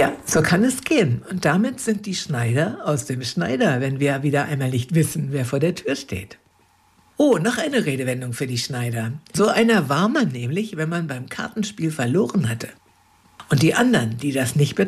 Ja, so kann es gehen. Und damit sind die Schneider aus dem Schneider, wenn wir wieder einmal nicht wissen, wer vor der Tür steht. Oh, noch eine Redewendung für die Schneider. So einer war man nämlich, wenn man beim Kartenspiel verloren hatte. Und die anderen, die das nicht